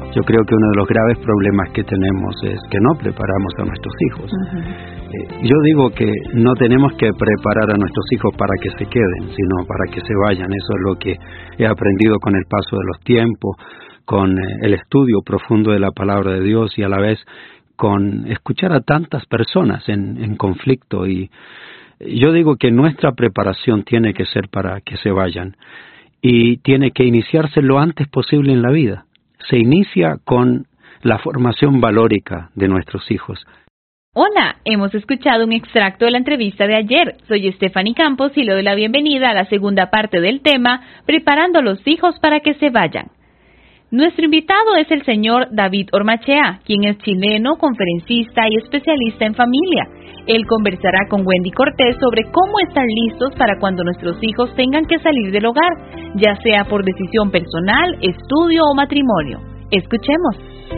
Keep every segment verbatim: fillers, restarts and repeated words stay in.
Yo creo que uno de los graves problemas que tenemos es que no preparamos a nuestros hijos. Uh-huh. Eh, yo digo que no tenemos que preparar a nuestros hijos para que se queden, sino para que se vayan. Eso es lo que he aprendido con el paso de los tiempos, con eh, el estudio profundo de la palabra de Dios y a la vez con escuchar a tantas personas en, en conflicto. Y yo digo que nuestra preparación tiene que ser para que se vayan y tiene que iniciarse lo antes posible en la vida. Se inicia con la formación valórica de nuestros hijos. Hola, hemos escuchado un extracto de la entrevista de ayer. Soy Stephanie Campos y le doy la bienvenida a la segunda parte del tema, Preparando a los hijos para que se vayan. Nuestro invitado es el señor David Ormachea, quien es chileno, conferencista y especialista en familia. Él conversará con Wendy Cortés sobre cómo estar listos para cuando nuestros hijos tengan que salir del hogar, ya sea por decisión personal, estudio o matrimonio. Escuchemos.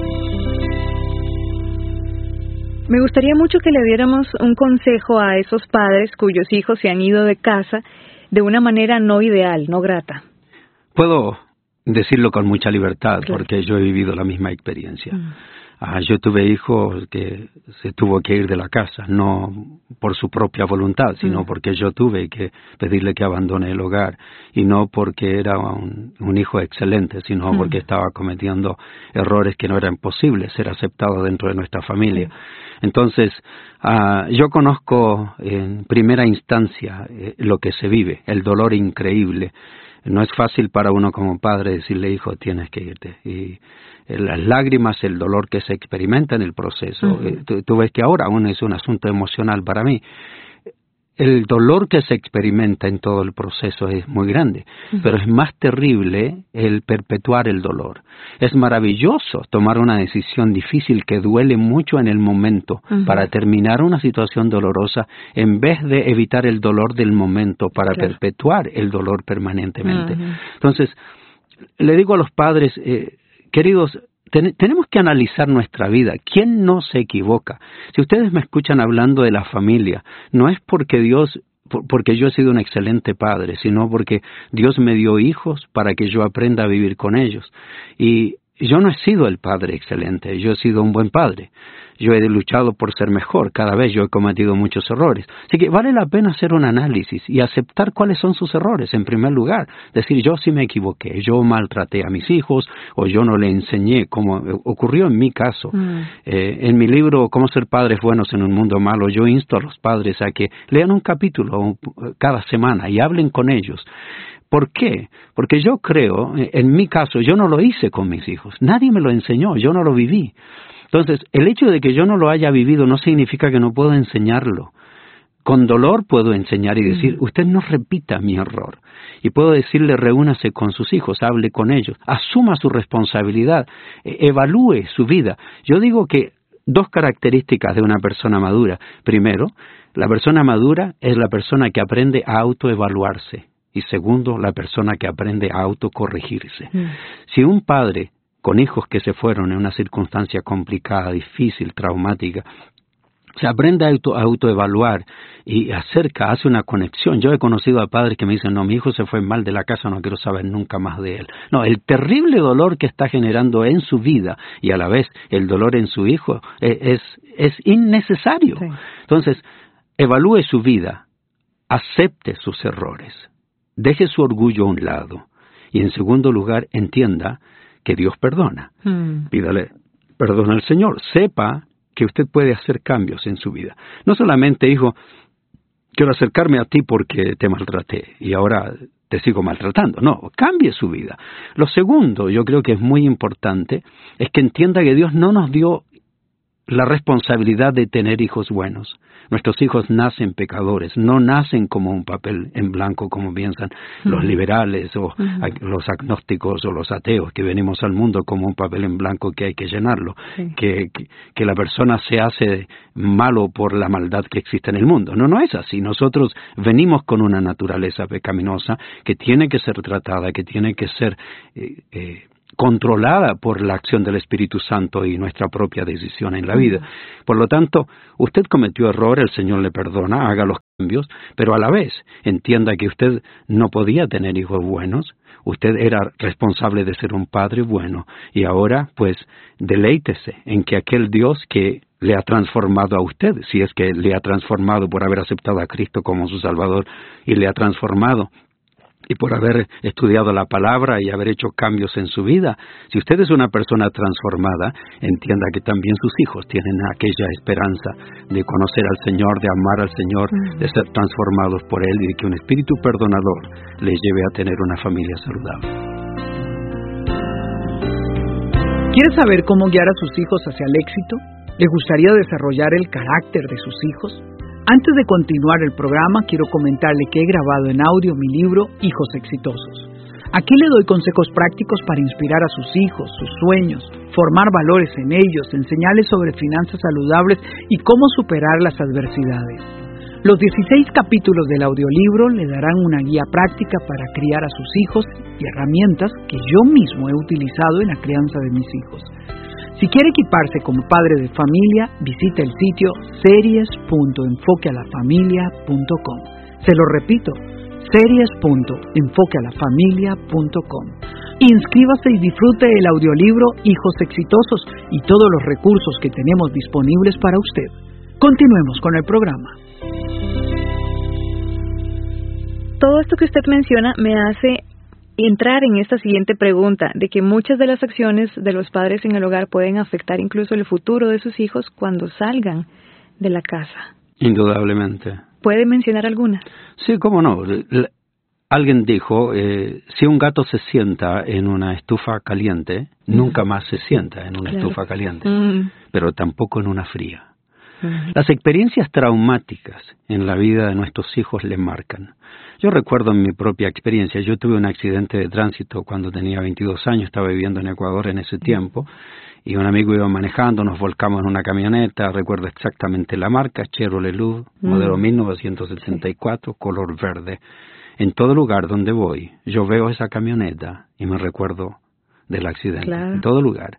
Me gustaría mucho que le diéramos un consejo a esos padres cuyos hijos se han ido de casa de una manera no ideal, no grata. Puedo decirlo con mucha libertad, claro, porque yo he vivido la misma experiencia. Mm. Ah, yo tuve hijos que se tuvo que ir de la casa, no por su propia voluntad, sino mm. porque yo tuve que pedirle que abandone el hogar, y no porque era un, un hijo excelente, sino mm. porque estaba cometiendo errores que no eran posibles ser aceptados dentro de nuestra familia. Mm. Entonces, ah, yo conozco en primera instancia eh, lo que se vive, el dolor increíble. No es fácil para uno como padre decirle, hijo, tienes que irte. Y las lágrimas, el dolor que se experimenta en el proceso. Uh-huh. Tú, tú ves que ahora aún es un asunto emocional para mí. El dolor que se experimenta en todo el proceso es muy grande, uh-huh. pero es más terrible el perpetuar el dolor. Es maravilloso tomar una decisión difícil que duele mucho en el momento uh-huh. para terminar una situación dolorosa, en vez de evitar el dolor del momento para claro. perpetuar el dolor permanentemente. Uh-huh. Entonces, le digo a los padres, eh, queridos, ten, tenemos que analizar nuestra vida. ¿Quién no se equivoca? Si ustedes me escuchan hablando de la familia, no es porque Dios, por, porque yo he sido un excelente padre, sino porque Dios me dio hijos para que yo aprenda a vivir con ellos. Y yo no he sido el padre excelente, yo he sido un buen padre. Yo he luchado por ser mejor, cada vez yo he cometido muchos errores. Así que vale la pena hacer un análisis y aceptar cuáles son sus errores, en primer lugar. Decir, yo sí me equivoqué, yo maltraté a mis hijos, o yo no le enseñé, como ocurrió en mi caso. Mm. Eh, en mi libro, Cómo ser padres buenos en un mundo malo, yo insto a los padres a que lean un capítulo cada semana y hablen con ellos. ¿Por qué? Porque yo creo, en mi caso, yo no lo hice con mis hijos. Nadie me lo enseñó, yo no lo viví. Entonces, el hecho de que yo no lo haya vivido no significa que no puedo enseñarlo. Con dolor puedo enseñar y decir, usted no repita mi error. Y puedo decirle, reúnase con sus hijos, hable con ellos, asuma su responsabilidad, evalúe su vida. Yo digo que dos características de una persona madura. Primero, la persona madura es la persona que aprende a autoevaluarse. Y segundo, la persona que aprende a autocorregirse. Mm. Si un padre con hijos que se fueron en una circunstancia complicada, difícil, traumática, se aprende a, auto, a autoevaluar y acerca, hace una conexión. Yo he conocido a padres que me dicen, no, mi hijo se fue mal de la casa, no quiero saber nunca más de él. No, el terrible dolor que está generando en su vida y a la vez el dolor en su hijo es, es, es innecesario. Sí. Entonces, evalúe su vida, acepte sus errores, deje su orgullo a un lado y en segundo lugar entienda que Dios perdona. Hmm. Pídale perdón al Señor. Sepa que usted puede hacer cambios en su vida. No solamente, hijo, quiero acercarme a ti porque te maltraté y ahora te sigo maltratando. No, cambie su vida. Lo segundo, yo creo que es muy importante, es que entienda que Dios no nos dio la responsabilidad de tener hijos buenos. Nuestros hijos nacen pecadores, no nacen como un papel en blanco como piensan uh-huh. los liberales o uh-huh. los agnósticos o los ateos, que venimos al mundo como un papel en blanco que hay que llenarlo, sí. que, que, que la persona se hace malo por la maldad que existe en el mundo. No, no es así. Nosotros venimos con una naturaleza pecaminosa que tiene que ser tratada, que tiene que ser eh, eh, controlada por la acción del Espíritu Santo y nuestra propia decisión en la vida. Por lo tanto, usted cometió error, el Señor le perdona, haga los cambios, pero a la vez entienda que usted no podía tener hijos buenos, usted era responsable de ser un padre bueno, y ahora pues deleítese en que aquel Dios que le ha transformado a usted, si es que le ha transformado por haber aceptado a Cristo como su Salvador, y le ha transformado y por haber estudiado la palabra y haber hecho cambios en su vida. Si usted es una persona transformada, entienda que también sus hijos tienen aquella esperanza de conocer al Señor, de amar al Señor, de ser transformados por Él y de que un espíritu perdonador les lleve a tener una familia saludable. ¿Quiere saber cómo guiar a sus hijos hacia el éxito? ¿Le gustaría desarrollar el carácter de sus hijos? Antes de continuar el programa, quiero comentarle que he grabado en audio mi libro Hijos Exitosos. Aquí le doy consejos prácticos para inspirar a sus hijos, sus sueños, formar valores en ellos, enseñarles sobre finanzas saludables y cómo superar las adversidades. Los dieciséis capítulos del audiolibro le darán una guía práctica para criar a sus hijos y herramientas que yo mismo he utilizado en la crianza de mis hijos. Si quiere equiparse como padre de familia, visite el sitio series punto enfoque a la familia punto com. Se lo repito, series punto enfoque a la familia punto com. Inscríbase y disfrute el audiolibro Hijos Exitosos y todos los recursos que tenemos disponibles para usted. Continuemos con el programa. Todo esto que usted menciona me hace entrar en esta siguiente pregunta, de que muchas de las acciones de los padres en el hogar pueden afectar incluso el futuro de sus hijos cuando salgan de la casa. Indudablemente. ¿Puede mencionar alguna? Sí, cómo no. Alguien dijo, eh, si un gato se sienta en una estufa caliente, uh-huh. nunca más se sienta en una claro. estufa caliente, uh-huh. pero tampoco en una fría. Uh-huh. Las experiencias traumáticas en la vida de nuestros hijos le marcan. Yo recuerdo en mi propia experiencia, yo tuve un accidente de tránsito cuando tenía veintidós años, estaba viviendo en Ecuador en ese tiempo, y un amigo iba manejando, nos volcamos en una camioneta, recuerdo exactamente la marca, Chevrolet Luz, mm. modelo mil novecientos setenta y cuatro, color verde. En todo lugar donde voy, yo veo esa camioneta y me recuerdo del accidente, claro. en todo lugar.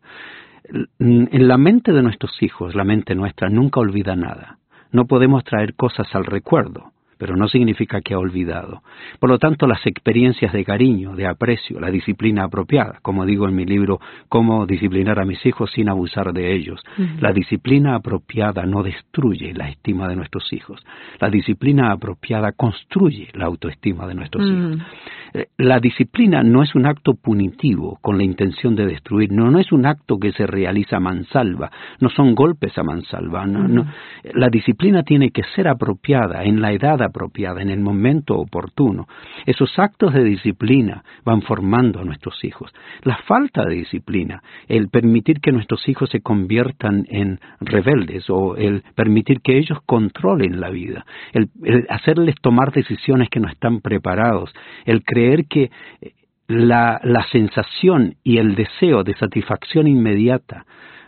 En la mente de nuestros hijos, la mente nuestra nunca olvida nada. No podemos traer cosas al recuerdo, pero no significa que ha olvidado. Por lo tanto, las experiencias de cariño, de aprecio, la disciplina apropiada, como digo en mi libro, Cómo disciplinar a mis hijos sin abusar de ellos. Uh-huh. La disciplina apropiada no destruye la estima de nuestros hijos. La disciplina apropiada construye la autoestima de nuestros uh-huh. hijos. La disciplina no es un acto punitivo con la intención de destruir, no, no es un acto que se realiza a mansalva, no son golpes a mansalva. No, uh-huh. no. La disciplina tiene que ser apropiada en la edad apropiada, en el momento oportuno. Esos actos de disciplina van formando a nuestros hijos. La falta de disciplina, el permitir que nuestros hijos se conviertan en rebeldes o el permitir que ellos controlen la vida, el, el hacerles tomar decisiones que no están preparados, el creer que la, la sensación y el deseo de satisfacción inmediata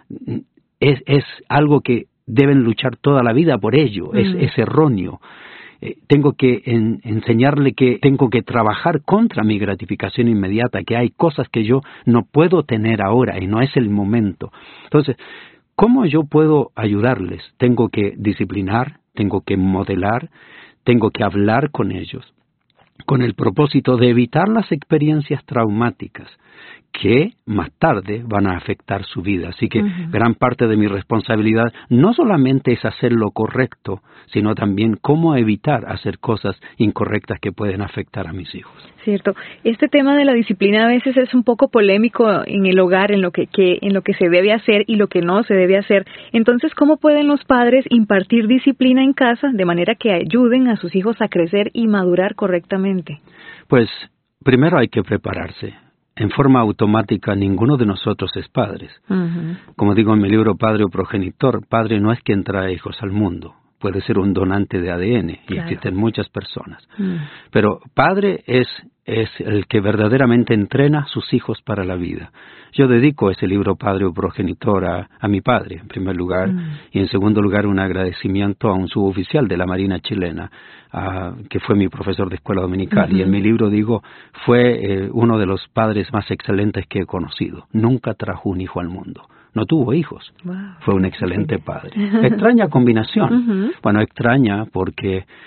es, es algo que deben luchar toda la vida por ello, mm. es, es erróneo. Eh, tengo que en, enseñarle que tengo que trabajar contra mi gratificación inmediata, que hay cosas que yo no puedo tener ahora y no es el momento. Entonces, ¿cómo yo puedo ayudarles? Tengo que disciplinar, tengo que modelar, tengo que hablar con ellos, con el propósito de evitar las experiencias traumáticas que más tarde van a afectar su vida. Así que uh-huh. gran parte de mi responsabilidad no solamente es hacer lo correcto, sino también cómo evitar hacer cosas incorrectas que pueden afectar a mis hijos. Cierto. Este tema de la disciplina a veces es un poco polémico en el hogar, en lo que, que, en lo que se debe hacer y lo que no se debe hacer. Entonces, ¿cómo pueden los padres impartir disciplina en casa de manera que ayuden a sus hijos a crecer y madurar correctamente? Pues, primero hay que prepararse. En forma automática, ninguno de nosotros es padres. Uh-huh. Como digo en mi libro Padre o Progenitor, padre no es quien trae hijos al mundo. Puede ser un donante de A D N, claro. y existen muchas personas. Uh-huh. Pero padre es, es el que verdaderamente entrena a sus hijos para la vida. Yo dedico ese libro Padre o Progenitor a, a mi padre, en primer lugar, uh-huh. y en segundo lugar un agradecimiento a un suboficial de la Marina chilena, Uh, que fue mi profesor de escuela dominical, uh-huh. y en mi libro digo, fue eh, uno de los padres más excelentes que he conocido. Nunca trajo un hijo al mundo. No tuvo hijos. Wow. Fue un excelente padre. Extraña combinación. Uh-huh. Bueno, extraña porque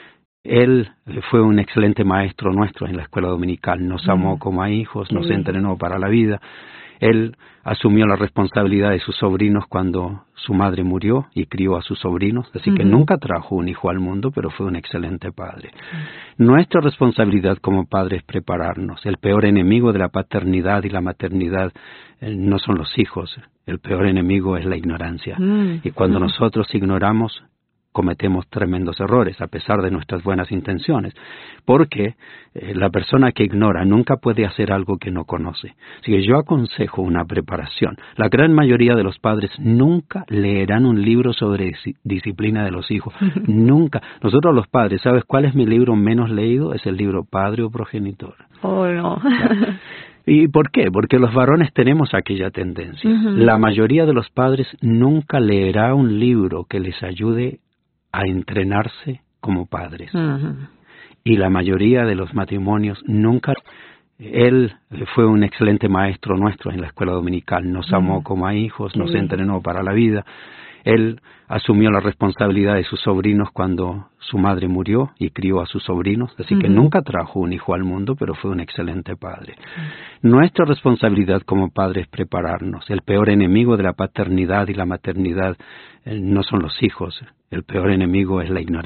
Él fue un excelente maestro nuestro en la escuela dominical. Nos amó Mm. como a hijos, Qué nos bien. entrenó para la vida. Él asumió la responsabilidad de sus sobrinos cuando su madre murió y crió a sus sobrinos, así que Ujú. nunca trajo un hijo al mundo, pero fue un excelente padre. Nuestra responsabilidad como padres es prepararnos. El peor enemigo de la paternidad y la maternidad eh, no son los hijos, el peor enemigo es la ignorancia. Mm. Y cuando Ujú. nosotros ignoramos, cometemos tremendos errores, a pesar de nuestras buenas intenciones, porque eh, la persona que ignora nunca puede hacer algo que no conoce. Así que yo aconsejo una preparación. La gran mayoría de los padres nunca leerán un libro sobre dis- disciplina de los hijos. Nunca. Nosotros los padres, ¿sabes cuál es mi libro menos leído? Es el libro Padre o Progenitor. Oh, no. ¿Y por qué? Porque los varones tenemos aquella tendencia. Ujú. La mayoría de los padres nunca leerá un libro que les ayude a entrenarse como padres. Ujú. Y la mayoría de los matrimonios nunca... Él fue un excelente maestro nuestro en la escuela dominical. Nos amó Mm. como a hijos, Qué nos bien. entrenó para la vida. Él asumió la responsabilidad de sus sobrinos cuando su madre murió y crió a sus sobrinos, así que Ujú. nunca trajo un hijo al mundo, pero fue un excelente padre. Nuestra responsabilidad como padres es prepararnos. El peor enemigo de la paternidad y la maternidad eh, no son los hijos, el peor enemigo es la ignorancia.